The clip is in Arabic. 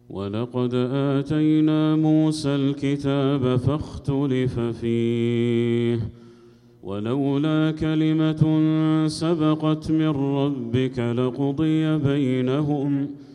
ولقد آتينا موسى الكتاب فاختلف فيه ولولا كلمة سبقت من ربك لقضي بينهم